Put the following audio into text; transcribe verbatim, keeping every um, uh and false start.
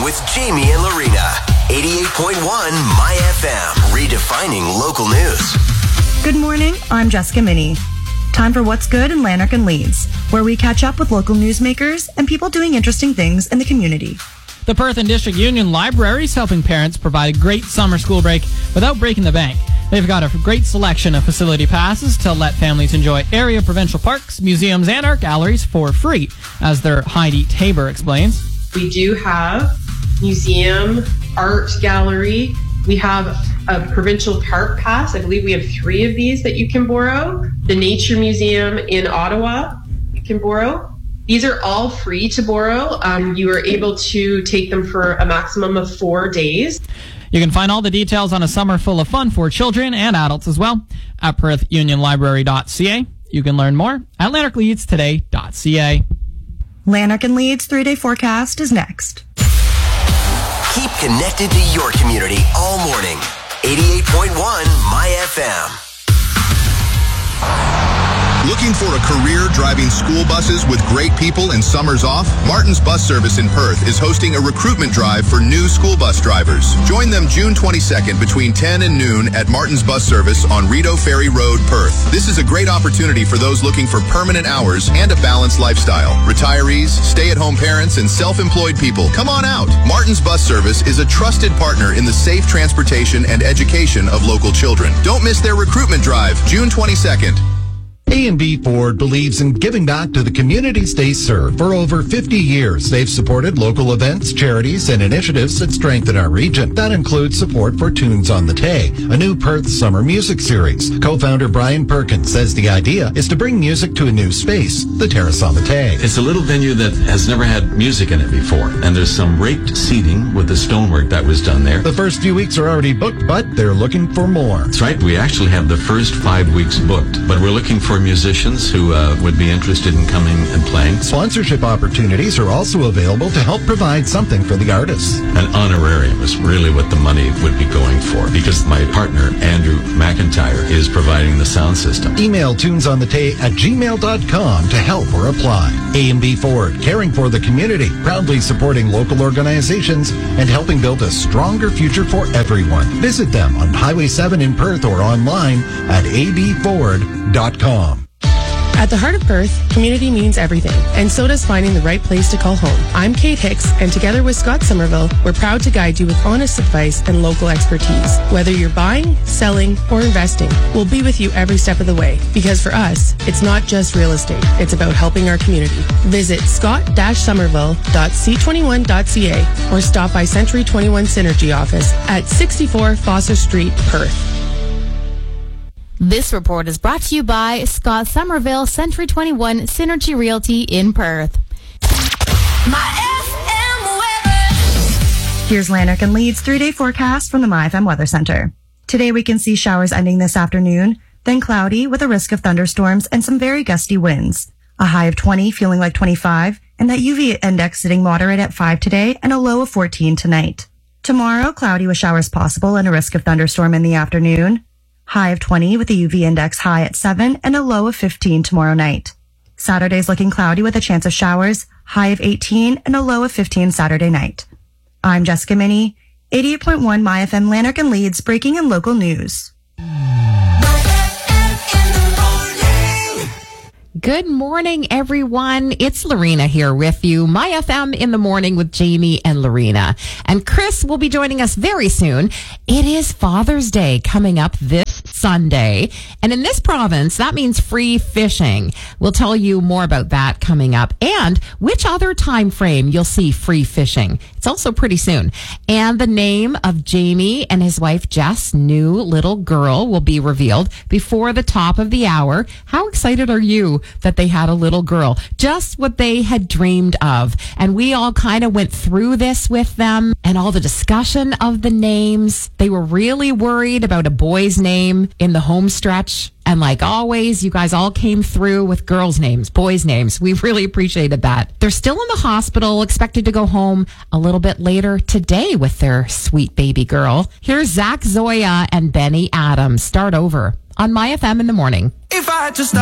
with Jamie and Lorena. eighty-eight point one My F M, redefining local news. Good morning, I'm Jessica Minnie. Time for What's Good in Lanark and Leeds, where we catch up with local newsmakers and people doing interesting things in the community. The Perth and District Union Library is helping parents provide a great summer school break without breaking the bank. They've got a great selection of facility passes to let families enjoy area provincial parks, museums, and art galleries for free, as their Heidi Tabor explains. We do have museum, art gallery. We have a provincial park pass. I believe we have three of these that you can borrow. The Nature Museum in Ottawa, you can borrow. These are all free to borrow. Um, you are able to take them for a maximum of four days. You can find all the details on a summer full of fun for children and adults as well at perth union library dot c a. You can learn more at lanark leeds today dot c a. Lanark and Leeds three-day forecast is next. Keep connected to your community all morning. eighty-eight point one My F M. Looking for a career driving school buses with great people and summers off? Martin's Bus Service in Perth is hosting a recruitment drive for new school bus drivers. Join them June twenty-second between ten and noon at Martin's Bus Service on Rideau Ferry Road, Perth. This is a great opportunity for those looking for permanent hours and a balanced lifestyle. Retirees, stay-at-home parents, and self-employed people, come on out. Martin's Bus Service is a trusted partner in the safe transportation and education of local children. Don't miss their recruitment drive, June twenty-second. A and B Ford believes in giving back to the communities they serve. For over fifty years, they've supported local events, charities, and initiatives that strengthen our region. That includes support for Tunes on the Tay, a new Perth summer music series. Co-founder Brian Perkins says the idea is to bring music to a new space, the Terrace on the Tay. It's a little venue that has never had music in it before, and there's some raked seating with the stonework that was done there. The first few weeks are already booked, but they're looking for more. That's right. We actually have the first five weeks booked, but we're looking for musicians who uh, would be interested in coming and playing. Sponsorship opportunities are also available to help provide something for the artists. An honorarium is really what the money would be going for, because my partner, Andrew McIntyre, is providing the sound system. Email tunesonthetay at gmail dot com to help or apply. A and B Ford, caring for the community, proudly supporting local organizations and helping build a stronger future for everyone. Visit them on Highway seven in Perth or online at a b ford dot com. At the heart of Perth, community means everything, and so does finding the right place to call home. I'm Kate Hicks, and together with Scott Somerville, we're proud to guide you with honest advice and local expertise. Whether you're buying, selling, or investing, we'll be with you every step of the way. Because for us, it's not just real estate, it's about helping our community. Visit scott somerville dot c twenty-one dot c a or stop by Century twenty-one Synergy office at sixty-four Foster Street, Perth. This report is brought to you by Scott Somerville, Century twenty-one Synergy Realty in Perth. My F M weather. Here's Lanark and Leeds three-day forecast from the My F M Weather Center. Today we can see showers ending this afternoon, then cloudy with a risk of thunderstorms and some very gusty winds. A high of twenty, feeling like twenty-five, and that U V index sitting moderate at five today and a low of fourteen tonight. Tomorrow, cloudy with showers possible and a risk of thunderstorm in the afternoon. High of twenty with a U V index high at seven and a low of fifteen tomorrow night. Saturday's looking cloudy with a chance of showers, high of eighteen and a low of fifteen Saturday night. I'm Jessica Minnie, eighty-eight point one My F M Lanark and Leeds, breaking in local news. Good morning, everyone. It's Lorena here with you. My F M in the morning with Jamie and Lorena. And Chris will be joining us very soon. It is Father's Day coming up this Sunday. And in this province, that means free fishing. We'll tell you more about that coming up and which other time frame you'll see free fishing. It's also pretty soon. And the name of Jamie and his wife Jess' new little girl will be revealed before the top of the hour. How excited are you that they had a little girl? Just what they had dreamed of. And we all kind of went through this with them and all the discussion of the names. They were really worried about a boy's name in the home stretch. And like always, you guys all came through with girls' names, boys' names. We really appreciated that. They're still in the hospital, expected to go home a little bit later today with their sweet baby girl. Here's Zach Zoya and Benny Adams. Start over on My F M in the morning. If I had to stop